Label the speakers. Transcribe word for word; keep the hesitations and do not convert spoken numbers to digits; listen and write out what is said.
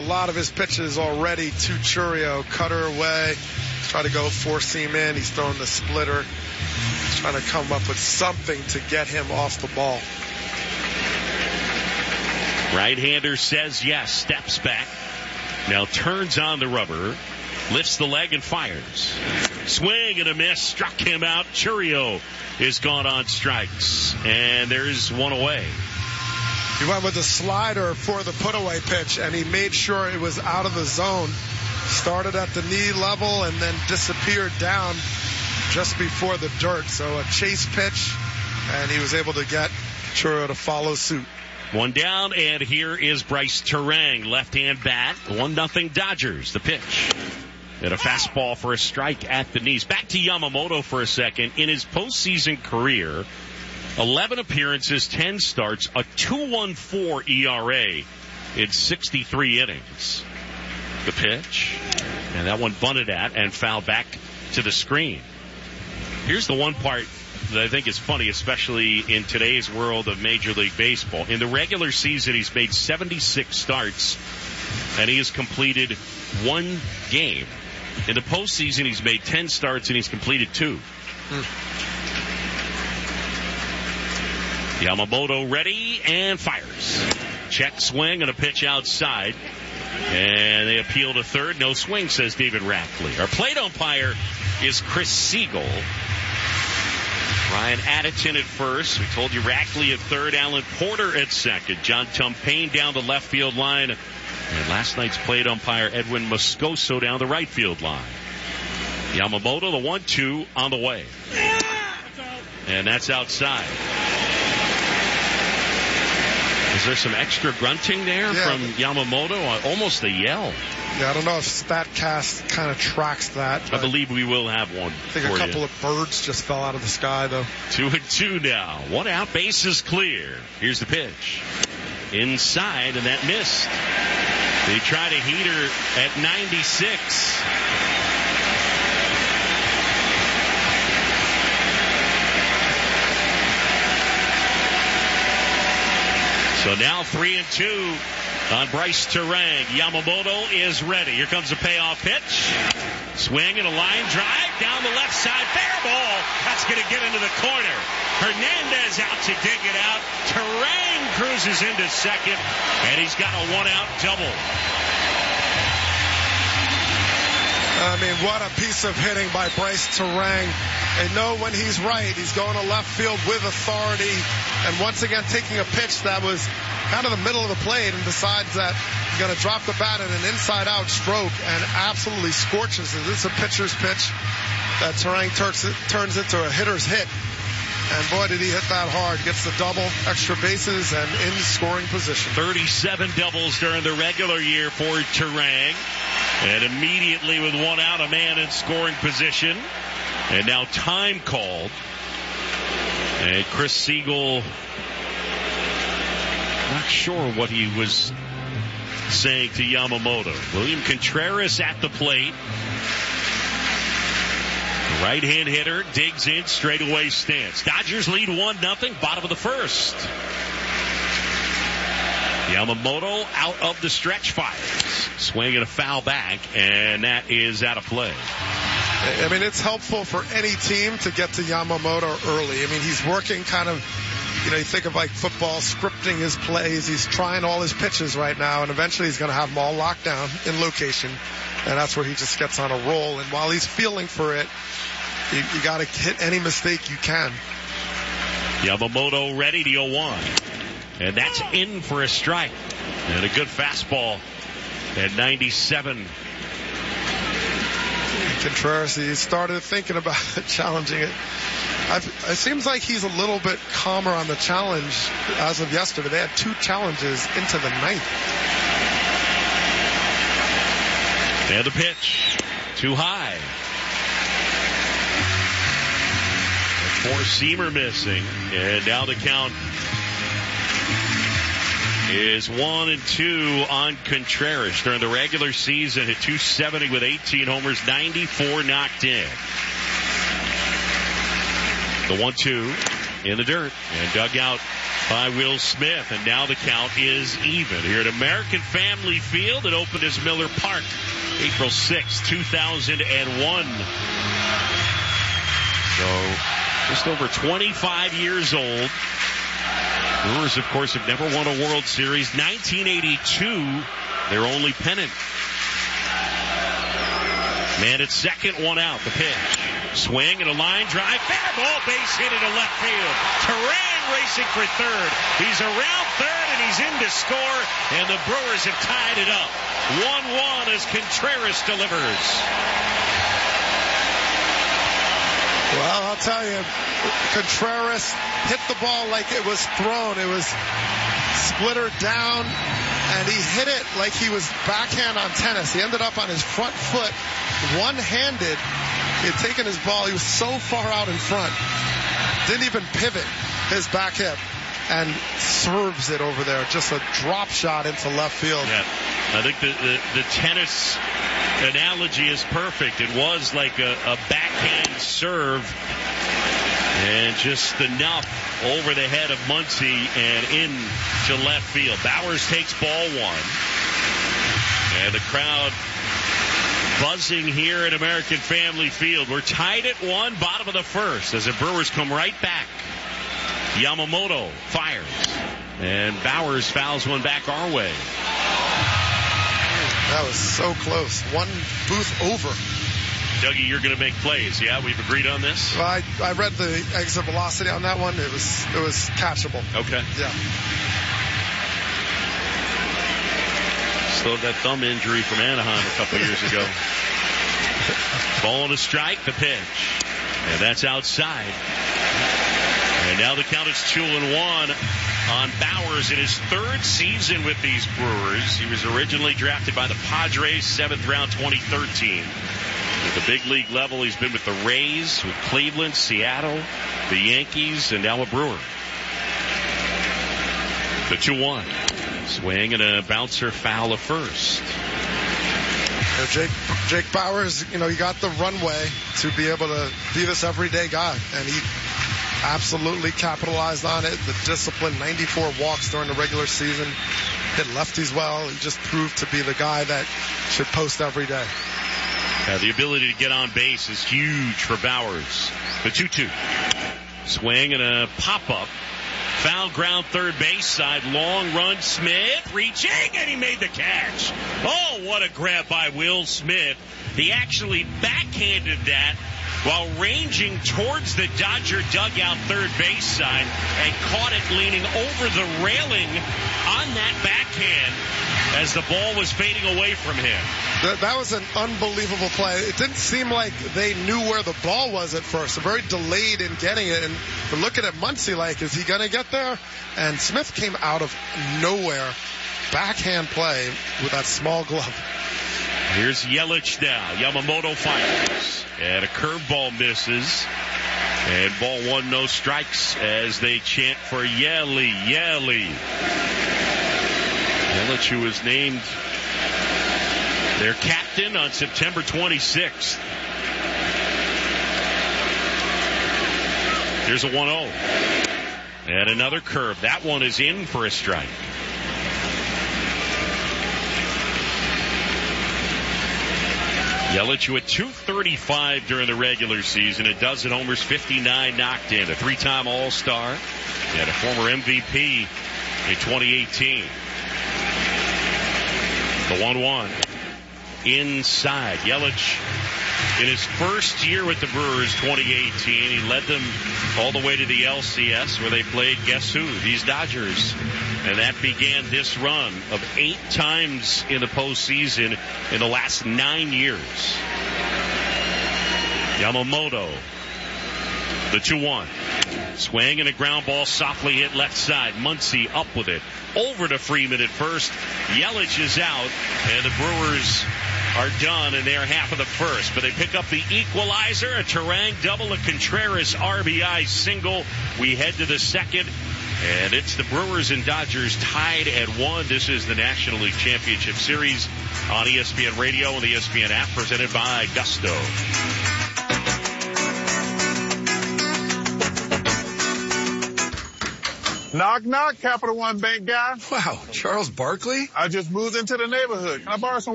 Speaker 1: A lot of his pitches already to Chourio. Cutter away. Try to go four-seam in. He's throwing the splitter. He's trying to come up with something to get him off the ball.
Speaker 2: Right-hander says yes. Steps back. Now turns on the rubber. Lifts the leg and fires. Swing and a miss. Struck him out. Chourio is gone on strikes. And there's one away.
Speaker 1: He went with the slider for the put-away pitch, and he made sure it was out of the zone. Started at the knee level and then disappeared down just before the dirt. So a chase pitch, and he was able to get Chourio to follow suit.
Speaker 2: One down, and here is Bryce Turang, left-hand bat. one nothing Dodgers, the pitch. And a fastball for a strike at the knees. Back to Yamamoto for a second. In his postseason career, eleven appearances, ten starts, a two point one four E R A in sixty-three innings. The pitch, and that one bunted at and fouled back to the screen. Here's the one part that I think is funny, especially in today's world of Major League Baseball. In the regular season, he's made seventy-six starts, and he has completed one game. In the postseason, he's made ten starts, and he's completed two. Hmm. Yamamoto ready and fires. Check swing and a pitch outside. And they appeal to third. No swing, says David Rackley. Our plate umpire is Chris Siegel. Ryan Addington at first. We told you Rackley at third. Alan Porter at second. John Tumpane down the left field line. And last night's plate umpire Edwin Moscoso down the right field line. Yamamoto, the one two on the way. And that's outside. Is there some extra grunting there yeah. from Yamamoto? Almost a yell.
Speaker 1: Yeah, I don't know if StatCast kind of tracks that.
Speaker 2: I believe we will have one.
Speaker 1: I think
Speaker 2: for
Speaker 1: a couple
Speaker 2: you.
Speaker 1: of birds just fell out of the sky, though.
Speaker 2: Two and two now. One out, base is clear. Here's the pitch. Inside, and that missed. They tried a heater at ninety-six. So now three and two on Bryce Turang. Yamamoto is ready. Here comes a payoff pitch. Swing and a line drive down the left side. Fair ball. That's going to get into the corner. Hernandez out to dig it out. Turang cruises into second, and he's got a one-out double.
Speaker 1: I mean, what a piece of hitting by Bryce Turang. They know when he's right. He's going to left field with authority. And once again, taking a pitch that was kind of the middle of the plate and decides that he's going to drop the bat in an inside-out stroke and absolutely scorches it. This is a pitcher's pitch that Turang turns, turns into a hitter's hit. And boy, did he hit that hard. Gets the double, extra bases, and in scoring position.
Speaker 2: thirty-seven doubles during the regular year for Turang. And immediately with one out, a man in scoring position. And now time called. And Chris Siegel, not sure what he was saying to Yamamoto. William Contreras at the plate. The right-hand hitter digs in, straightaway stance. Dodgers lead one nothing, bottom of the first. Yamamoto out of the stretch fires. Swing and a foul back, and that is out of play.
Speaker 1: I mean, it's helpful for any team to get to Yamamoto early. I mean, he's working kind of, you know, you think of like football, scripting his plays. He's trying all his pitches right now, and eventually he's going to have them all locked down in location, and that's where he just gets on a roll. And while he's feeling for it, you, you got to hit any mistake you can.
Speaker 2: Yamamoto ready to oh one. And that's in for a strike. And a good fastball at ninety-seven.
Speaker 1: Contreras, he started thinking about challenging it. I've, it seems like he's a little bit calmer on the challenge as of yesterday. They had two challenges into the ninth.
Speaker 2: And the pitch. Too high. Four-seamer missing. And now the count is one and two on Contreras. During the regular season, hit two seventy with eighteen homers, ninety-four knocked in. The one two. in the dirt and dug out by Will Smith. And now the count is even here at American Family Field. It opened as Miller Park, April sixth, two thousand one. So just over twenty-five years old. Brewers, of course, have never won a World Series. nineteen eighty-two, their only pennant. Man at second, one out. The pitch. Swing and a line drive. Fair ball, base hit into left field. Turang racing for third. He's around third and he's in to score. And the Brewers have tied it up. one one as Contreras delivers.
Speaker 1: Well, I'll tell you, Contreras hit the ball like it was thrown. It was splittered down, and he hit it like he was backhand on tennis. He ended up on his front foot, one-handed. He had taken his ball. He was so far out in front. Didn't even pivot his back hip, and serves it over there. Just a drop shot into left field.
Speaker 2: Yeah, I think the, the, the tennis analogy is perfect. It was like a, a backhand serve, and just enough over the head of Muncy and into left field. Bowers takes ball one, and the crowd buzzing here at American Family Field. We're tied at one, bottom of the first, as the Brewers come right back. Yamamoto fires, and Bowers fouls one back our way.
Speaker 1: That was so close. One booth over.
Speaker 2: Dougie, you're going to make plays. Yeah, we've agreed on this?
Speaker 1: Well, I, I read the exit velocity on that one. It was it was catchable.
Speaker 2: Okay.
Speaker 1: Yeah.
Speaker 2: Still that thumb injury from Anaheim a couple years ago. Ball on a strike, the pitch. And that's outside. And now the count is two and one on Bowers in his third season with these Brewers. He was originally drafted by the Padres, seventh round, twenty thirteen. At the big league level, he's been with the Rays, with Cleveland, Seattle, the Yankees, and now a Brewer. The two one. Swing and a bouncer foul of first.
Speaker 1: You know, Jake, Jake Bowers, you know, he got the runway to be able to be this everyday guy, and he absolutely capitalized on it. The discipline, ninety-four walks during the regular season, hit lefties well. He just proved to be the guy that should post every day.
Speaker 2: Uh, the ability to get on base is huge for Bowers. The two two. Swing and a pop-up. Foul ground third base side. Long run. Smith reaching, and he made the catch. Oh, what a grab by Will Smith. He actually backhanded that while ranging towards the Dodger dugout third base side and caught it leaning over the railing on that backhand as the ball was fading away from him.
Speaker 1: That, that was an unbelievable play. It didn't seem like they knew where the ball was at first. They're very delayed in getting it, and we're looking at Muncy like, is he going to get there? And Smith came out of nowhere. Backhand play with that small glove.
Speaker 2: Here's Yelich now. Yamamoto fires. And a curveball misses. And ball one, no strikes as they chant for Yelly, Yelly. Yelich, who was named their captain on September twenty-sixth. Here's a one oh. And another curve. That one is in for a strike. Yelich with two thirty-five during the regular season. A dozen homers, fifty-nine knocked in. A three-time All-Star and a former M V P in twenty eighteen. The one one. Inside. Yelich, in his first year with the Brewers, twenty eighteen, he led them all the way to the L C S where they played, guess who? These Dodgers. And that began this run of eight times in the postseason in the last nine years. Yamamoto, the two one. Swing and a ground ball softly hit left side. Muncy up with it. Over to Freeman at first. Yelich is out, and the Brewers are done in their half of the first. But they pick up the equalizer, a Turang double, a Contreras R B I single. We head to the second, and it's the Brewers and Dodgers tied at one. This is the National League Championship Series on E S P N Radio and the E S P N app, presented by Gusto.
Speaker 3: Knock, knock, Capital One Bank guy.
Speaker 4: Wow, Charles Barkley?
Speaker 3: I just moved into the neighborhood. Can I borrow some